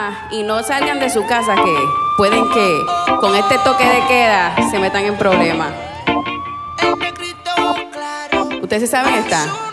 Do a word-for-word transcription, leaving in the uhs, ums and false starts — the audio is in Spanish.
mamá y no salgan de su casa, que pueden que con este toque de queda se metan en problemas. ¿Ustedes se saben esta?